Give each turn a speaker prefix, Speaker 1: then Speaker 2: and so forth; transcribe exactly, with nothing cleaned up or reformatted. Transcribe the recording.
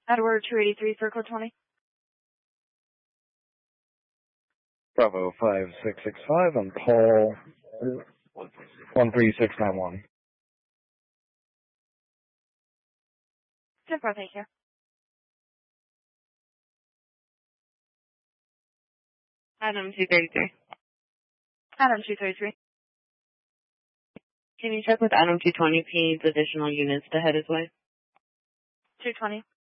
Speaker 1: Edward two eighty-three, Circle twenty.
Speaker 2: Bravo five six six five on Paul one three six nine one.
Speaker 1: ten four, thank you.
Speaker 3: Adam two thirty-three.
Speaker 1: Adam two thirty-three.
Speaker 3: Can you check with Adam two twenty if he needs additional units to head his way?
Speaker 1: two twenty.